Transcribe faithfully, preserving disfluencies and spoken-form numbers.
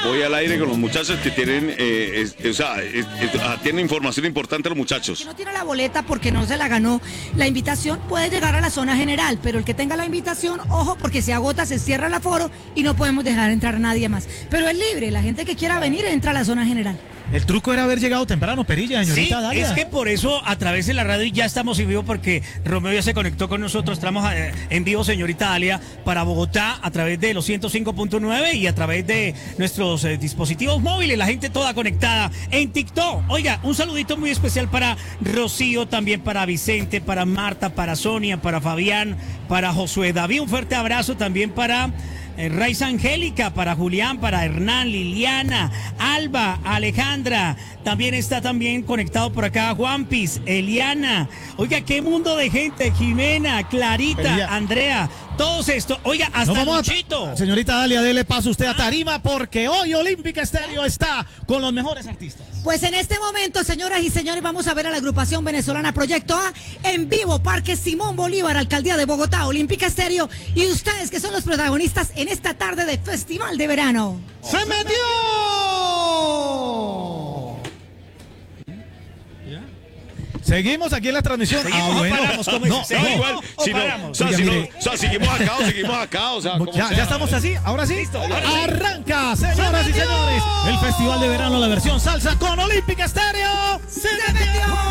hoy al aire con los muchachos que tienen, eh, es, o sea, es, es, ah, tienen información importante los muchachos. El que no tiene la boleta porque no se la ganó la invitación puede llegar a la zona general, pero el que tenga la invitación, ojo, porque se agota, se cierra el aforo y no podemos dejar entrar a nadie más. Pero es libre, la gente que quiera venir entra a la zona general. El truco era haber llegado temprano, Perilla, señorita Sí, Dalia. es que por eso a través de la radio ya estamos en vivo porque Romeo ya se conectó con nosotros. Estamos eh, en vivo, señorita Dalia, para Bogotá a través de los ciento cinco punto nueve y a través de nuestros eh, dispositivos móviles. La gente toda conectada en TikTok. Oiga, un saludito muy especial para Rocío, también para Vicente, para Marta, para Sonia, para Fabián, para Josué David. Un fuerte abrazo también para Eh, Raiza Angélica, para Julián, para Hernán, Liliana, Alba, Alejandra. También está también conectado por acá Juanpis, Eliana. Oiga, qué mundo de gente. Jimena, Clarita, Perilla. Andrea. Todos estos. Oiga, hasta Nos vamos a- Luchito. Señorita Dalia, dele paso usted a tarima porque hoy Olímpica Estéreo está con los mejores artistas. Pues en este momento, señoras y señores, vamos a ver a la agrupación venezolana Proyecto A en vivo, Parque Simón Bolívar, Alcaldía de Bogotá, Olímpica Estéreo, y ustedes que son los protagonistas en esta tarde de Festival de Verano. ¡Se metió! Seguimos aquí en la transmisión. Seguimos, Ah, bueno. o paramos, ¿cómo No, es? no, No, ¿Seguimos igual, o si no, paramos? o sea, Oiga, si no, mire. o sea, seguimos acá o seguimos acá, o sea, como Ya, sea. ya estamos así, ahora sí. Listo, ahora sí. Arranca, señoras y señores, el Festival de Verano, la versión salsa con Olímpica Estéreo. ¡Se metió!